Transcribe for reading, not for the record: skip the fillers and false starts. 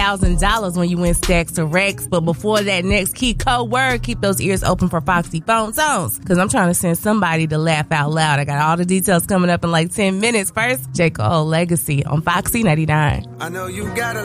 $1,000 when you win Stacks to Rex. But before that next key code word, keep those ears open for Foxy Phone Zones, because I'm trying to send somebody to laugh out loud. I got all the details coming up in like 10 minutes. First, J. Cole Legacy on Foxy 99. I know you got